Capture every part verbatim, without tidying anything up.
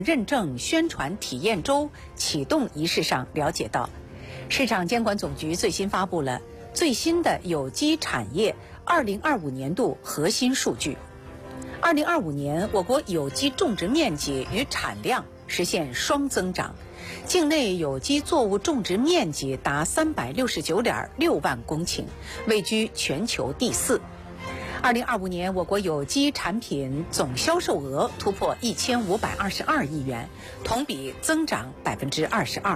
认证宣传体验周启动仪式上了解到，市场监管总局最新发布了最新的有机产业二零二五年度核心数据。二零二五年，我国有机种植面积与产量实现双增长，境内有机作物种植面积达三百六十九点六万公顷，位居全球第四。二零二五年，我国有机产品总销售额突破一千五百二十二亿元，同比增长百分之二十二。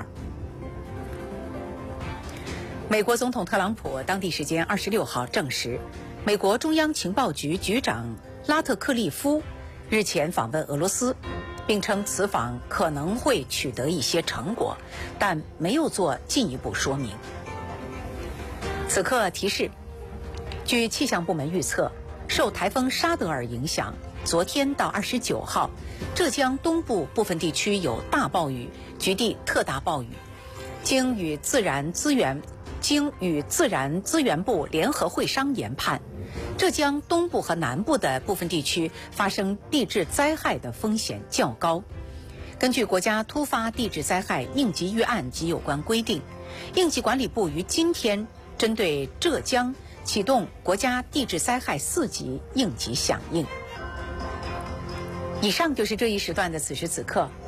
美国总统特朗普当地时间二十六号证实，美国中央情报局局长拉特克利夫日前访问俄罗斯，并称此访可能会取得一些成果，但没有做进一步说明。此刻提示，据气象部门预测，受台风沙德尔影响，昨天到二十九号，浙江东部部分地区有大暴雨，局地特大暴雨。经与自然资源经与自然资源部联合会商研判，浙江东部和南部的部分地区发生地质灾害的风险较高。根据国家突发地质灾害应急预案及有关规定，应急管理部于今天针对浙江启动国家地质灾害四级应急响应。以上就是这一时段的此时此刻。